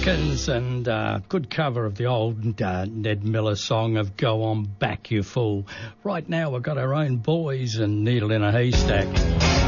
Americans, and good cover of the old Ned Miller song of Go On Back, You Fool. Right now we've got our own boys and Needle in a Haystack.